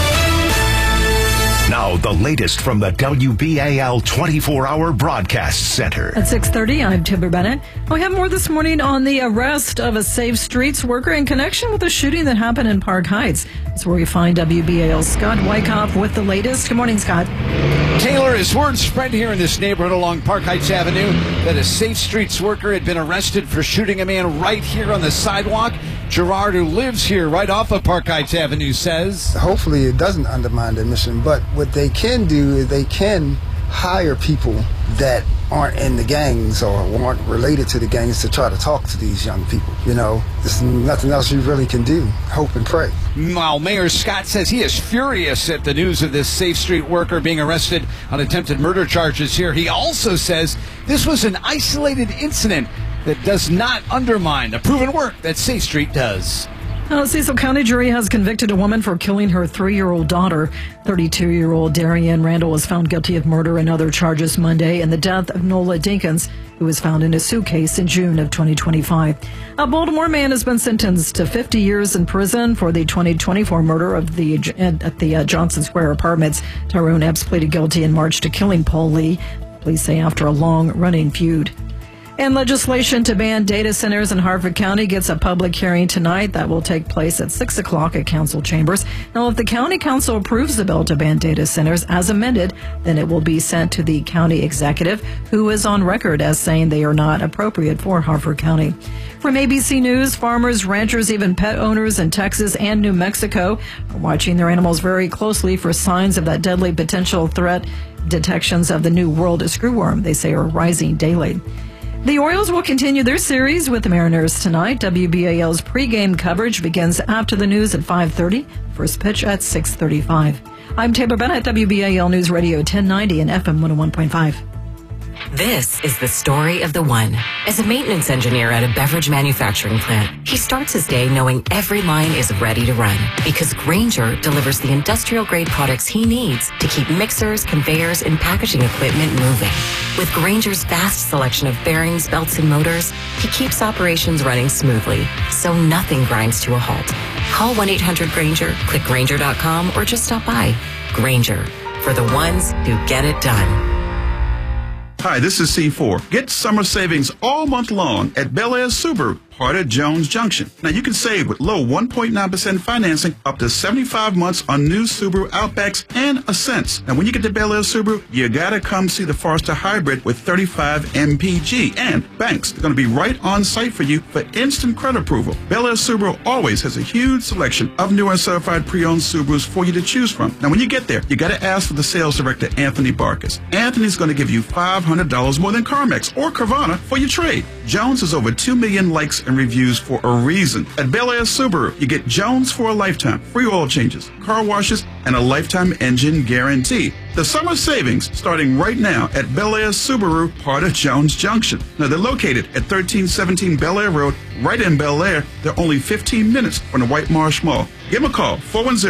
Now, the latest from the WBAL 24-hour broadcast center. At 6:30, I'm Timber Bennett. We have more this morning on the arrest of a Safe Streets worker in connection with a shooting that happened in Park Heights. That's where we find WBAL's Scott Wyckoff with the latest. Good morning, Scott. Taylor, as word spread here in this neighborhood along Park Heights Avenue that a Safe Streets worker had been arrested for shooting a man right here on the sidewalk. Gerard, who lives here right off of Park Heights Avenue, says, hopefully it doesn't undermine their mission, but what they can do is they can hire people that aren't in the gangs or aren't related to the gangs to try to talk to these young people. You know, there's nothing else you really can do. Hope and pray. While Mayor Scott says he is furious at the news of this Safe Street worker being arrested on attempted murder charges here, he also says this was an isolated incident that does not undermine the proven work that Safe Street does. A Cecil County jury has convicted a woman for killing her 3-year-old daughter. 32-year-old Darian Randall was found guilty of murder and other charges Monday in the death of Nola Dinkins, who was found in a suitcase in June of 2025. A Baltimore man has been sentenced to 50 years in prison for the 2024 murder of at the Johnson Square Apartments. Tyrone Epps pleaded guilty in March to killing Paul Lee, police say after a long-running feud. And legislation to ban data centers in Harford County gets a public hearing tonight. That will take place at 6 o'clock at council chambers. Now, if the county council approves the bill to ban data centers as amended, then it will be sent to the county executive, who is on record as saying they are not appropriate for Harford County. From ABC News, farmers, ranchers, even pet owners in Texas and New Mexico are watching their animals very closely for signs of that deadly potential threat. Detections of the New World screwworm, they say, are rising daily. The Orioles will continue their series with the Mariners tonight. WBAL's pregame coverage begins after the news at 5:30. First pitch at 6:35. I'm Tampa Bennett, WBAL News Radio 1090 and FM 101.5. This is the story of the one. As a maintenance engineer at a beverage manufacturing plant, he starts his day knowing every line is ready to run because Grainger delivers the industrial-grade products he needs to keep mixers, conveyors, and packaging equipment moving. With Grainger's vast selection of bearings, belts, and motors, he keeps operations running smoothly, so nothing grinds to a halt. Call 1-800-GRAINGER, click Grainger.com, or just stop by. Grainger, for the ones who get it done. Hi, this is C4. Get summer savings all month long at Bel Air Subaru, part of Jones Junction. Now, you can save with low 1.9% financing up to 75 months on new Subaru Outbacks and Ascents. Now, when you get to Bel Air Subaru, you gotta come see the Forester Hybrid with 35 MPG. And banks, they're gonna be right on site for you for instant credit approval. Bel Air Subaru always has a huge selection of new and certified pre-owned Subarus for you to choose from. Now, when you get there, you gotta ask for the sales director, Anthony Barkis. Anthony's gonna give you $500 more than CarMax or Carvana for your trade. Jones has over 2 million likes and reviews for a reason. At Bel Air Subaru, you get Jones for a lifetime, free oil changes, car washes, and a lifetime engine guarantee. The summer savings starting right now at Bel Air Subaru, part of Jones Junction. Now, they're located at 1317 Bel Air Road, right in Bel Air. They're only 15 minutes from the White Marsh Mall. Give them a call,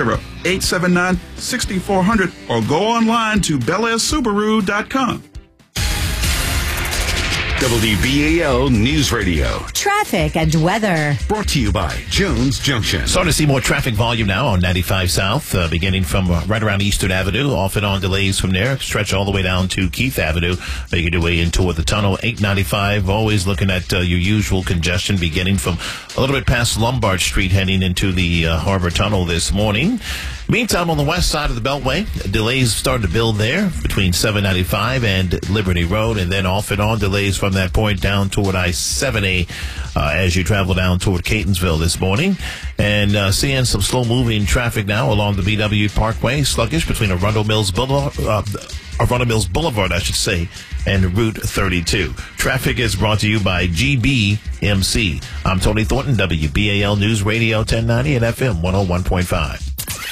410-879-6400, or go online to BelAirSubaru.com. WBAL News Radio. Traffic and weather. Brought to you by Jones Junction. Starting to see more traffic volume now on 95 South, beginning from right around Eastern Avenue. Off and on delays from there. Stretch all the way down to Keith Avenue. Making your way in toward the tunnel. 895, always looking at your usual congestion beginning from a little bit past Lombard Street heading into the Harbor Tunnel this morning. Meantime, on the west side of the Beltway, delays starting to build there between 795 and Liberty Road, and then off and on delays from that point down toward I-70 as you travel down toward Catonsville this morning. And seeing some slow-moving traffic now along the BW Parkway, sluggish between Arundel Mills Boulevard, I should say, and Route 32. Traffic is brought to you by GBMC. I'm Tony Thornton, WBAL News Radio 1090 and FM 101.5.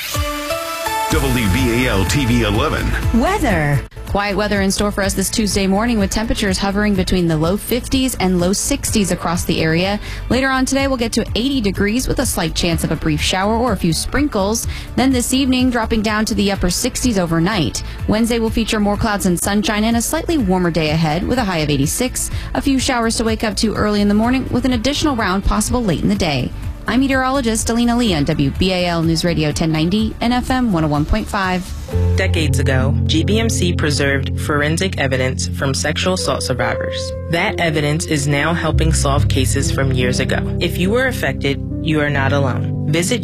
WBAL TV 11. Weather. Quiet weather in store for us this Tuesday morning with temperatures hovering between the low 50s and low 60s across the area. Later on today, we'll get to 80 degrees with a slight chance of a brief shower or a few sprinkles. Then this evening, dropping down to the upper 60s overnight. Wednesday will feature more clouds and sunshine and a slightly warmer day ahead with a high of 86. A few showers to wake up to early in the morning with an additional round possible late in the day. I'm meteorologist Alina Lee on WBAL News Radio 1090 and FM 101.5. Decades ago, GBMC preserved forensic evidence from sexual assault survivors. That evidence is now helping solve cases from years ago. If you were affected, you are not alone. Visit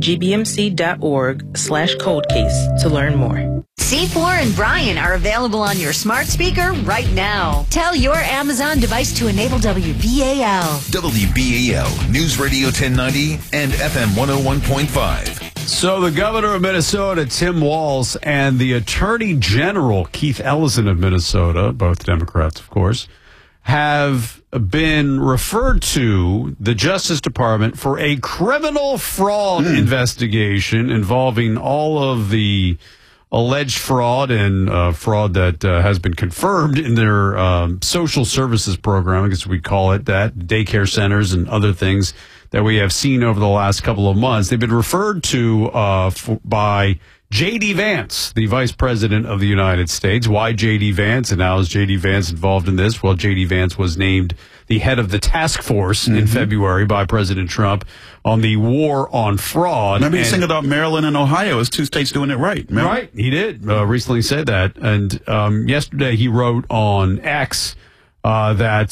gbmc.org/coldcase to learn more. C4 and Brian are available on your smart speaker right now. Tell your Amazon device to enable WBAL. WBAL News Radio 1090 and FM 101.5. So the governor of Minnesota, Tim Walz, and the attorney general, Keith Ellison of Minnesota, both Democrats, of course, have been referred to the Justice Department for a criminal fraud investigation involving all of the alleged fraud and fraud that has been confirmed in their social services program, I guess we call it that, daycare centers and other things that we have seen over the last couple of months. They've been referred to by J.D. Vance, the Vice President of the United States. Why J.D. Vance, and how is J.D. Vance involved in this? Well, J.D. Vance was named the head of the task force in February by President Trump on the war on fraud. Remember, he's thinking about Maryland and Ohio as two states doing it right. Remember? Right, he did recently say that. And yesterday he wrote on X that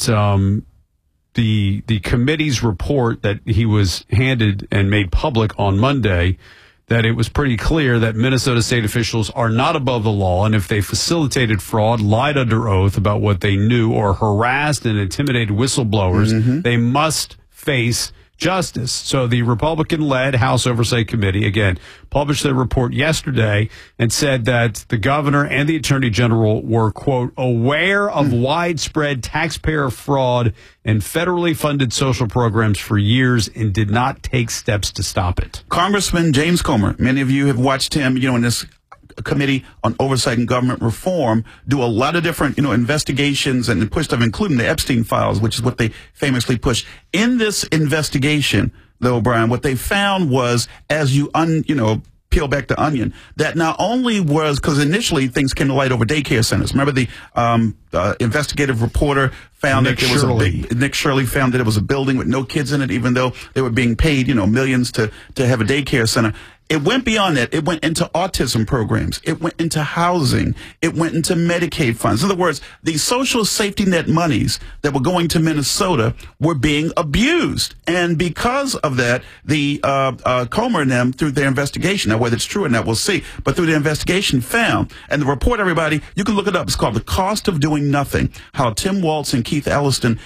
the committee's report that he was handed and made public on Monday, that it was pretty clear that Minnesota state officials are not above the law, and if they facilitated fraud, lied under oath about what they knew, or harassed and intimidated whistleblowers, they must face justice. So the Republican-led House Oversight Committee, again, published their report yesterday and said that the governor and the attorney general were, quote, aware of widespread taxpayer fraud and federally funded social programs for years and did not take steps to stop it. Congressman James Comer, many of you have watched him, in this Committee on Oversight and Government Reform, do a lot of different, investigations and push stuff, including the Epstein files, which is what they famously push. In this investigation, though, Brian, what they found was, as you peel back the onion, that not only was, because initially things came to light over daycare centers. Remember the investigative reporter found that there was Nick Shirley found that it was a building with no kids in it, even though they were being paid, millions to have a daycare center. It went beyond that. It went into autism programs. It went into housing. It went into Medicaid funds. In other words, the social safety net monies that were going to Minnesota were being abused. And because of that, the Comer and them, through their investigation, now whether it's true or not, we'll see, but through the investigation found, and the report, everybody, you can look it up. It's called The Cost of Doing Nothing, how Tim Walz and Keith Ellison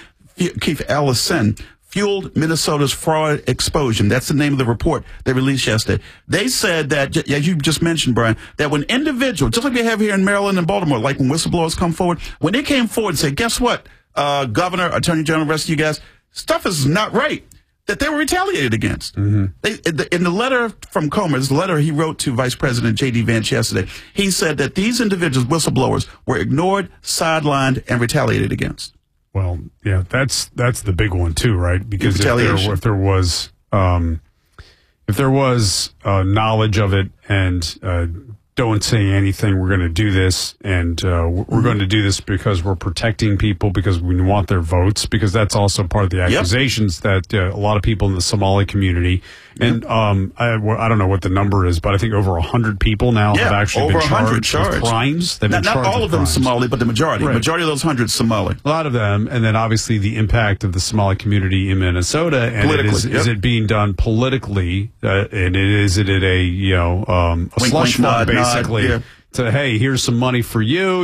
fueled Minnesota's fraud explosion. That's the name of the report they released yesterday. They said that, as you just mentioned, Brian, that when individuals, just like they have here in Maryland and Baltimore, like when whistleblowers come forward, when they came forward and said, guess what, Governor, Attorney General, the rest of you guys, stuff is not right, that they were retaliated against. In the letter from Comer, the letter he wrote to Vice President J.D. Vance yesterday, he said that these individuals, whistleblowers, were ignored, sidelined, and retaliated against. Well, yeah, that's the big one too, right? Because if there was knowledge of it and don't say anything. We're going to do this, and we're going to do this because we're protecting people, because we want their votes, because that's also part of the accusations that a lot of people in the Somali community, and I don't know what the number is, but I think over 100 people now have actually been charged with crimes. Not all of them Somali, but the majority. Right. Majority of those 100 Somali. A lot of them, and then obviously the impact of the Somali community in Minnesota, and is it being done politically, and is it a slush fund basically to, hey, here's some money for you,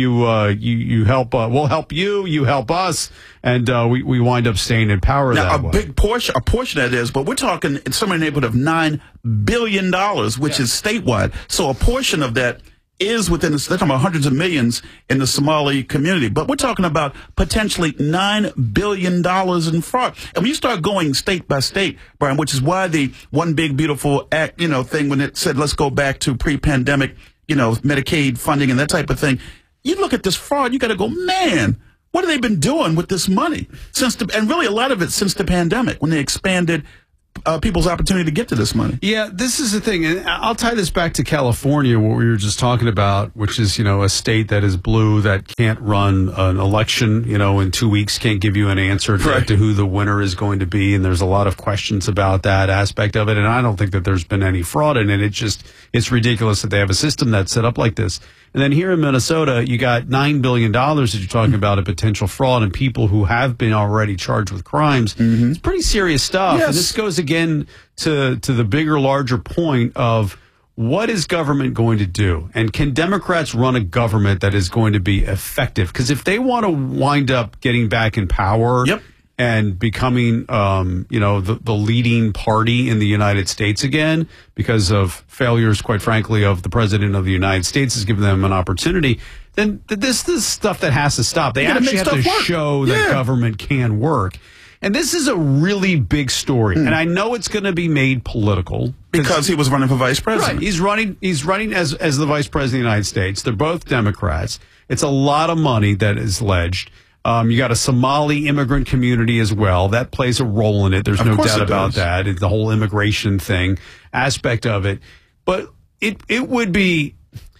you help, we'll help you, you help us, and we wind up staying in power now, that way. A portion of that is, but we're talking in somewhere in the neighborhood of $9 billion, which is statewide. So a portion of that is within they're talking about hundreds of millions in the Somali community, but we're talking about potentially $9 billion in fraud. And when you start going state by state, Brian, which is why the One Big Beautiful Act, thing, when it said let's go back to pre-pandemic, Medicaid funding and that type of thing, you look at this fraud, you got to go, man, what have they been doing with this money and really a lot of it since the pandemic, when they expanded people's opportunity to get to this money. Yeah, this is the thing, and I'll tie this back to California, what we were just talking about, which is, a state that is blue, that can't run an election, in 2 weeks, can't give you an answer to who the winner is going to be, and there's a lot of questions about that aspect of it, and I don't think that there's been any fraud in it. It's ridiculous that they have a system that's set up like this. And then here in Minnesota, you got $9 billion that you're talking about in potential fraud and people who have been already charged with crimes. It's pretty serious stuff. Yes. And this goes again to the bigger, larger point of what is government going to do? And can Democrats run a government that is going to be effective? Because if they want to wind up getting back in power and becoming, the leading party in the United States again, because of failures, quite frankly, of the president of the United States has given them an opportunity, then this is stuff that has to stop. They actually have to show that government can work. And this is a really big story. And I know it's going to be made political. Because he was running for vice president. Right. He's running as the vice president of the United States. They're both Democrats. It's a lot of money that is alleged. You got a Somali immigrant community as well. That plays a role in it. There's no doubt about that. It's the whole immigration thing aspect of it. But it would be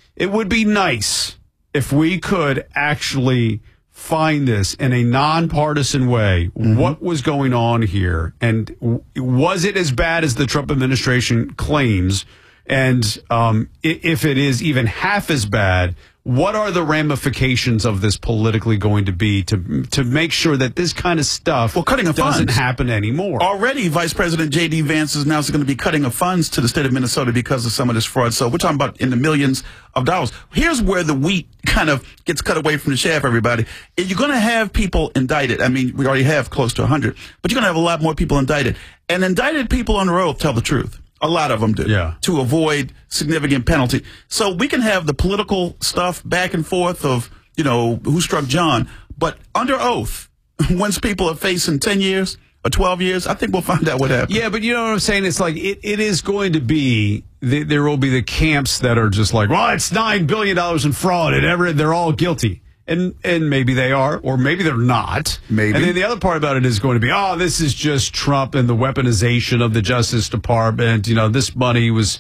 nice if we could actually find this in a nonpartisan way. What was going on here? And was it as bad as the Trump administration claims? And if it is even half as bad, what are the ramifications of this politically going to be to make sure that this kind of stuff doesn't happen anymore? Already, Vice President J.D. Vance is now going to be cutting of funds to the state of Minnesota because of some of this fraud. So we're talking about in the millions of dollars. Here's where the wheat kind of gets cut away from the chaff, everybody. You're going to have people indicted. I mean, we already have close to 100, but you're going to have a lot more people indicted. And indicted people under oath tell the truth. A lot of them do, to avoid significant penalty. So we can have the political stuff back and forth of, who struck John. But under oath, once people are facing 10 years or 12 years, I think we'll find out what happened. Yeah, but you know what I'm saying? It's like it is going to be, there will be the camps that are just like, well, it's $9 billion in fraud and they're all guilty. And maybe they are, or maybe they're not. Maybe. And then the other part about it is going to be, this is just Trump and the weaponization of the Justice Department. This money was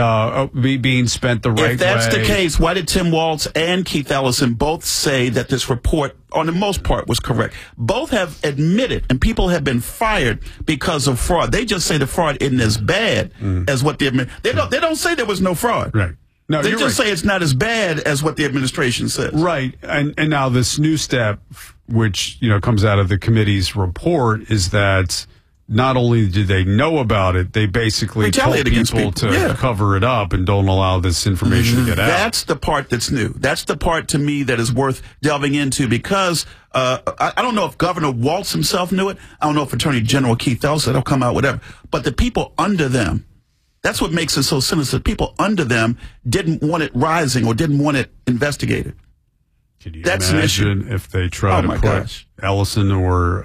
being spent the right way. If that's the case, why did Tim Walz and Keith Ellison both say that this report, on the most part, was correct? Both have admitted, and people have been fired because of fraud. They just say the fraud isn't as bad as what they admit. They don't say there was no fraud. Right. No, they just say it's not as bad as what the administration says. Right. And now this new step, which, comes out of the committee's report, is that not only do they know about it, they basically told people to cover it up and don't allow this information to get out. That's the part that's new. That's the part, to me, that is worth delving into because I don't know if Governor Walz himself knew it. I don't know if Attorney General Keith Ellison will come out, whatever. But the people under them, that's what makes it so sinister. People under them didn't want it rising or didn't want it investigated. Can you imagine if they try to put Ellison or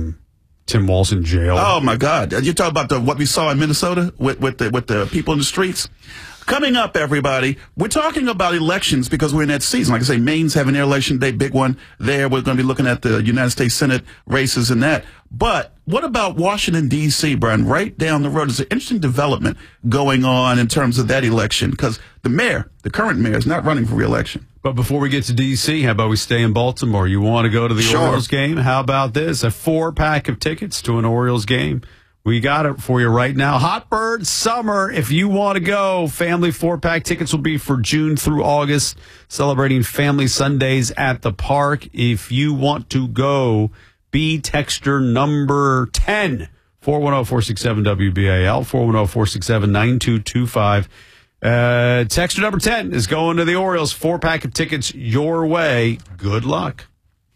Tim Walz in jail? Oh my God! You talk about what we saw in Minnesota with the people in the streets. Coming up, everybody, we're talking about elections because we're in that season. Like I say, Maine's having their election day, big one there. We're going to be looking at the United States Senate races and that. But what about Washington, D.C., Brian? Right down the road, there's an interesting development going on in terms of that election because the current mayor, is not running for re-election. But before we get to D.C., how about we stay in Baltimore? You want to go to the Orioles game? How about this? A 4-pack of tickets to an Orioles game. We got it for you right now. Hot Bird Summer. If you want to go, family 4-pack tickets will be for June through August, celebrating Family Sundays at the park. If you want to go, be texter number 10, 410-467-WBAL, 410-467-9225. Texter number 10 is going to the Orioles. 4-pack of tickets your way. Good luck.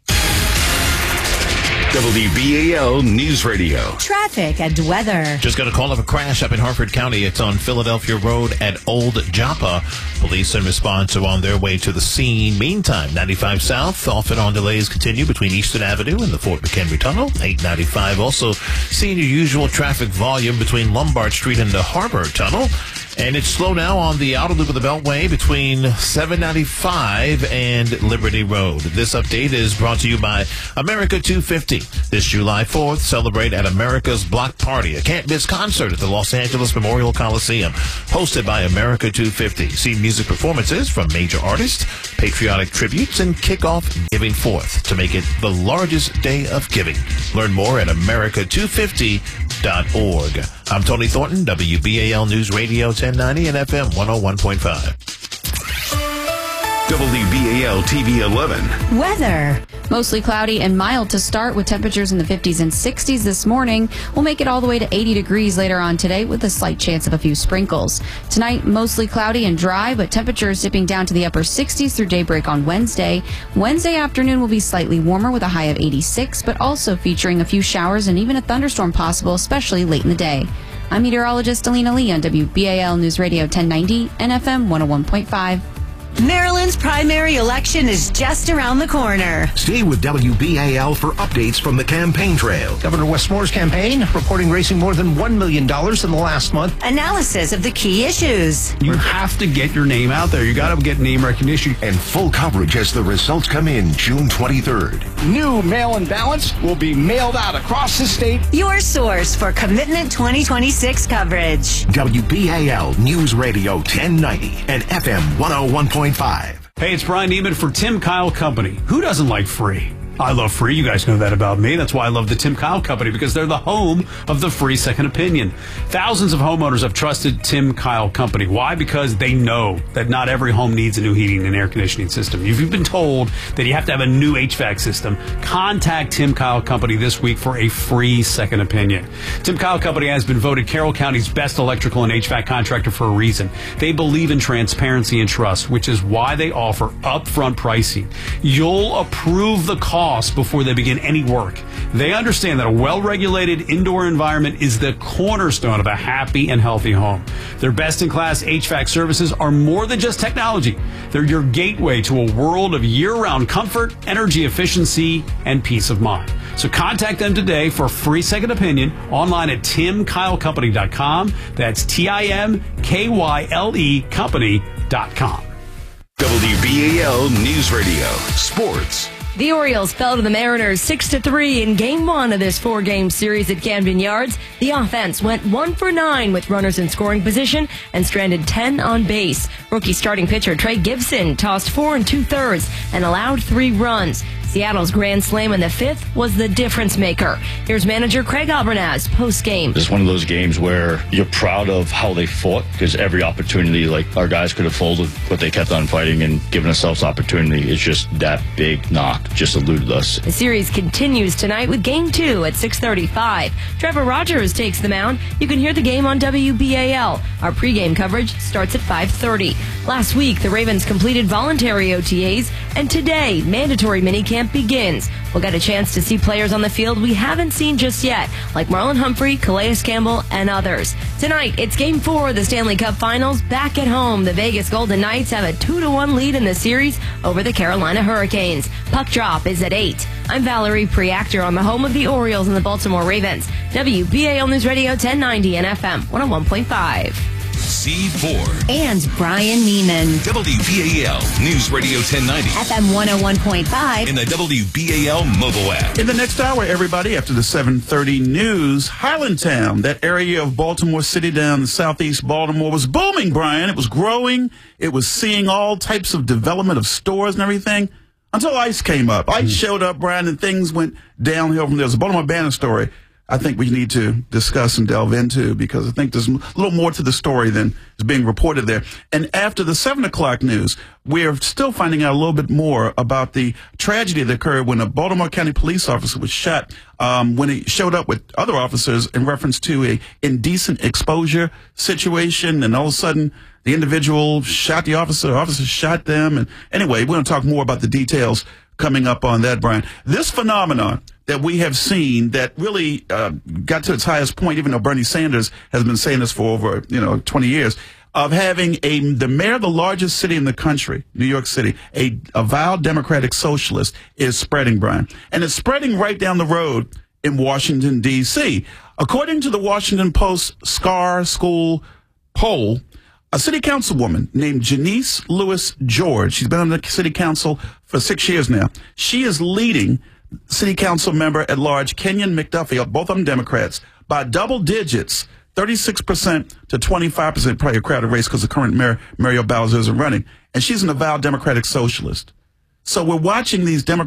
WBAL News Radio. Traffic and weather. Just got a call of a crash up in Harford County. It's on Philadelphia Road at Old Joppa. Police and response are on their way to the scene. Meantime, 95 South, off and on delays continue between Eastern Avenue and the Fort McHenry Tunnel. 895 also seeing your usual traffic volume between Lombard Street and the Harbor Tunnel. And it's slow now on the outer loop of the Beltway between 795 and Liberty Road. This update is brought to you by America 250. This July 4th, celebrate at America's Block Party, a can't-miss concert at the Los Angeles Memorial Coliseum, hosted by America 250. See music performances from major artists, patriotic tributes, and kick-off Giving Forth to make it the largest day of giving. Learn more at america250.org. I'm Tony Thornton, WBAL News Radio 1090 and FM 101.5. WBAL TV 11. Weather. Mostly cloudy and mild to start with temperatures in the 50s and 60s this morning. We'll make it all the way to 80 degrees later on today with a slight chance of a few sprinkles. Tonight, mostly cloudy and dry, but temperatures dipping down to the upper 60s through daybreak on Wednesday. Wednesday afternoon will be slightly warmer with a high of 86, but also featuring a few showers and even a thunderstorm possible, especially late in the day. I'm meteorologist Alina Lee on WBAL News Radio 1090 and FM 101.5. Maryland's primary election is just around the corner. Stay with WBAL for updates from the campaign trail. Governor Westmore's campaign reporting raising more than $1 million in the last month. Analysis of the key issues. You have to get your name out there. You got to get name recognition. And full coverage as the results come in June 23rd. New mail-in ballots will be mailed out across the state. Your source for Commitment 2026 coverage. WBAL News Radio 1090 and FM 101.5. Hey, it's Brian Neiman for Tim Kyle Company. Who doesn't like free? I love free. You guys know that about me. That's why I love the Tim Kyle Company, because they're the home of the free second opinion. Thousands of homeowners have trusted Tim Kyle Company. Why? Because they know that not every home needs a new heating and air conditioning system. If you've been told that you have to have a new HVAC system, contact Tim Kyle Company this week for a free second opinion. Tim Kyle Company has been voted Carroll County's best electrical and HVAC contractor for a reason. They believe in transparency and trust, which is why they offer upfront pricing. You'll approve the cost before they begin any work. They understand that a well-regulated indoor environment is the cornerstone of a happy and healthy home. Their best-in-class HVAC services are more than just technology. They're your gateway to a world of year-round comfort, energy efficiency, and peace of mind. So contact them today for a free second opinion online at timkylecompany.com. That's TIMKYLE company.com. WBAL News Radio. Sports. The Orioles fell to the Mariners 6-3 in Game 1 of this 4-game series at Camden Yards. The offense went 1 for 9 with runners in scoring position and stranded 10 on base. Rookie starting pitcher Trey Gibson tossed 4 2/3 and allowed 3 runs. Seattle's grand slam in the 5th was the difference maker. Here's manager Craig Albernaz post-game. It's one of those games where you're proud of how they fought, because every opportunity, like our guys could have folded, but they kept on fighting and giving themselves opportunity. It's just that big knock just eluded us. The series continues tonight with Game 2 at 6:35. Trevor Rogers takes the mound. You can hear the game on WBAL. Our pregame coverage starts at 5:30. Last week, the Ravens completed voluntary OTAs, and today, mandatory minicamp begins. We'll get a chance to see players on the field we haven't seen just yet, like Marlon Humphrey, Calais Campbell, and others. Tonight, it's Game 4 of the Stanley Cup Finals. Back at home, the Vegas Golden Knights have a 2-1 lead in the series over the Carolina Hurricanes. Puck drop is at 8. I'm Valerie Preactor on the home of the Orioles and the Baltimore Ravens. WBAL News Radio 1090 and FM 101.5. C4. And Brian Neiman. WBAL News Radio 1090. FM 101.5. In the WBAL mobile app. In the next hour, everybody, after the 7:30 news, Highlandtown, that area of Baltimore City down in southeast Baltimore, was booming, Brian. It was growing. It was seeing all types of development of stores and everything until ICE came up. ICE showed up, Brian, and things went downhill from there. There's a Baltimore Banner story I think we need to discuss and delve into, because I think there's a little more to the story than is being reported there. And after the 7 o'clock news, we're still finding out a little bit more about the tragedy that occurred when a Baltimore County police officer was shot when he showed up with other officers in reference to a indecent exposure situation. And all of a sudden, the individual shot the officer shot them. And anyway, we're going to talk more about the details coming up on that, Brian. This phenomenon that we have seen that really got to its highest point, even though Bernie Sanders has been saying this for over 20 years, of having the mayor of the largest city in the country, New York City, a avowed Democratic socialist, is spreading, Brian. And it's spreading right down the road in Washington, D.C. According to the Washington Post SCAR School poll, a city councilwoman named Janice Lewis George, she's been on the city council for 6 years now. She is leading city council member at large Kenyon McDuffie, both of them Democrats, by double digits, 36% to 25%, probably a crowded race because the current mayor, Muriel Bowser, isn't running. And she's an avowed Democratic socialist. So we're watching these Democrats